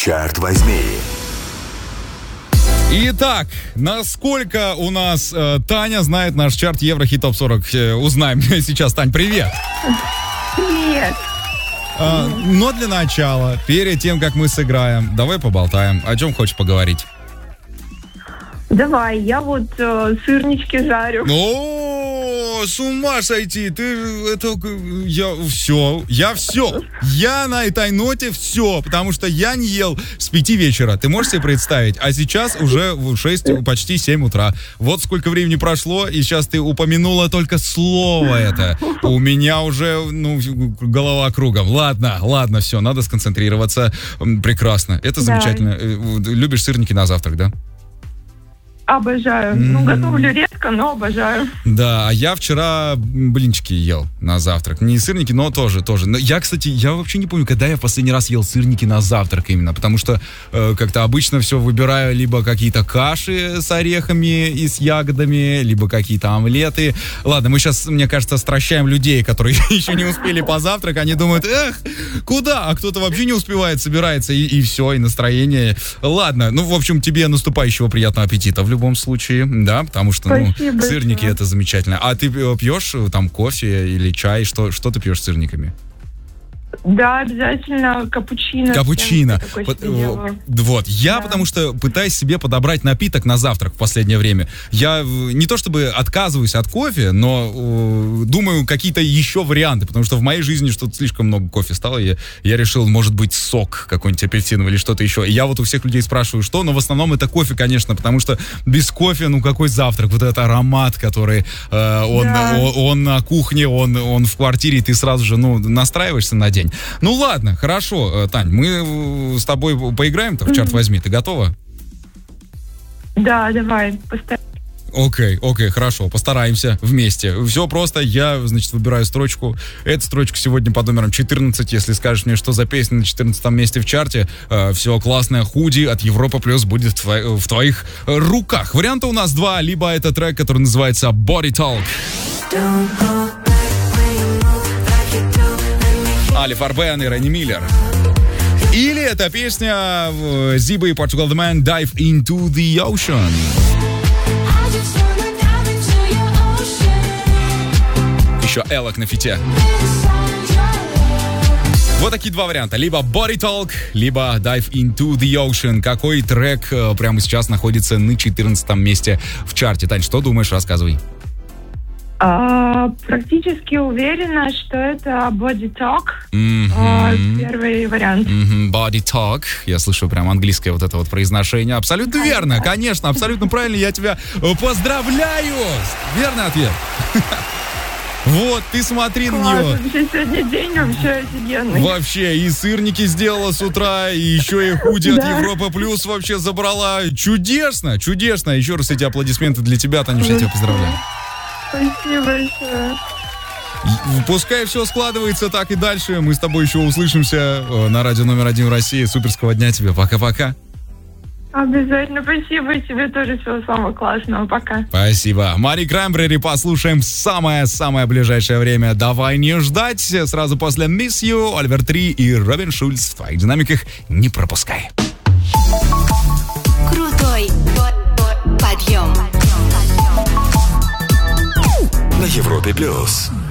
Чарт возьми. Итак, насколько у нас Таня знает наш чарт Еврохит Топ 40? Узнаем сейчас. Тань, привет. Привет. Но для начала, перед тем, как мы сыграем, давай поболтаем. О чем хочешь поговорить? Давай, я вот сырнички жарю. О, с ума сойти, я на этой ноте все, потому что я не ел с 5 вечера, ты можешь себе представить, а сейчас уже 6, почти 7 утра, вот сколько времени прошло, и сейчас ты упомянула только слово это, у меня уже, голова кругом, ладно, все, надо сконцентрироваться, прекрасно, это замечательно, любишь сырники на завтрак, да? Обожаю. Готовлю редко, но обожаю. Да, а я вчера блинчики ел на завтрак. Не сырники, но тоже. Но я, кстати, вообще не помню, когда я в последний раз ел сырники на завтрак именно, потому что как-то обычно все выбираю либо какие-то каши с орехами и с ягодами, либо какие-то омлеты. Ладно, мы сейчас, мне кажется, стращаем людей, которые еще не успели позавтракать. Они думают, куда? А кто-то вообще не успевает, собирается, и все, и настроение. Ладно, в общем, тебе наступающего приятного аппетита в любом случае, да, потому что, сырники это замечательно. А ты пьешь там кофе или чай? Что ты пьешь с сырниками? Да, обязательно капучино. Вот, я потому что пытаюсь себе подобрать напиток на завтрак в последнее время. Я не то чтобы отказываюсь от кофе, но думаю какие-то еще варианты, потому что в моей жизни что-то слишком много кофе стало, и я решил, может быть, сок какой-нибудь апельсиновый или что-то еще. И я вот у всех людей спрашиваю, что, но в основном это кофе, конечно, потому что без кофе, какой завтрак? Вот этот аромат, который он на кухне, он в квартире, и ты сразу же, настраиваешься на день. Ладно, хорошо, Тань, мы с тобой поиграем-то в чарт возьми, ты готова? Да, давай, поставь. Окей, хорошо, постараемся вместе. Все просто, я, выбираю строчку. Эта строчка сегодня под номером 14. Если скажешь мне, что за песня на 14 месте в чарте, все классное худи от Европа Плюс будет в твоих руках. Варианты у нас два. Либо это трек, который называется Body Talk. Алиф Арбен и Ренни Миллер. Или это песня Зиба и Portugal The Man Dive Into The Ocean. Еще Элок на фите. Вот такие два варианта. Либо Body Talk, либо Dive Into The Ocean. Какой трек прямо сейчас находится на 14 месте в чарте? Тань, что думаешь? Рассказывай. Практически уверена, что это Body Talk. Первый вариант. Body Talk. Я слышу прям английское вот это вот произношение. Абсолютно верно, конечно, абсолютно правильно. Я тебя поздравляю. Верный ответ. Вот, ты смотри на нее. Вообще сегодня день вообще офигенный. Вообще, и сырники сделала с утра, и еще и худи от Европа Плюс вообще забрала. Чудесно. Еще раз эти аплодисменты для тебя, Танюша, я тебя поздравляю. Спасибо большое. Пускай все складывается так и дальше. Мы с тобой еще услышимся на радио номер 1 в России. Суперского дня тебе. Пока-пока. Обязательно. Спасибо. И тебе тоже всего самого классного. Пока. Спасибо. Мари Краймбрери послушаем в самое-самое ближайшее время. Давай не ждать. Сразу после Miss You, Оливер Три и Робин Шульц в твоих динамиках. Не пропускай. Крутой подъем. На Европе Плюс.